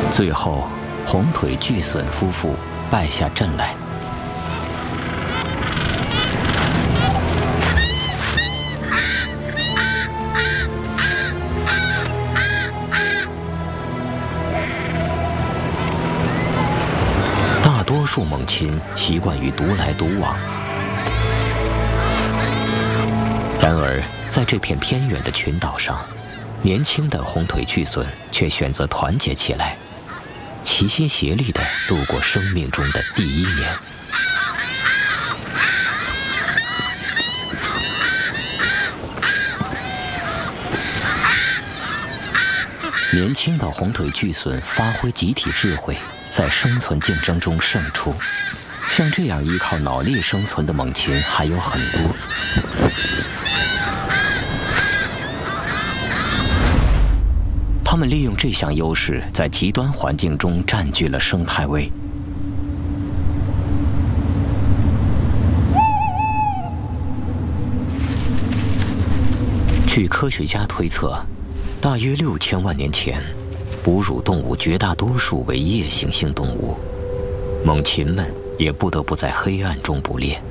最后，红腿巨隼夫妇败下阵来。大多数猛禽习惯于独来独往，然而在这片偏远的群岛上，年轻的红腿巨隼却选择团结起来，齐心协力地度过生命中的第1年。年轻的红腿巨隼发挥集体智慧，在生存竞争中胜出。像这样依靠脑力生存的猛禽还有很多。它们利用这项优势，在极端环境中占据了生态位。据科学家推测，大约6000万年前，哺乳动物绝大多数为夜行性动物，猛禽们也不得不在黑暗中捕猎。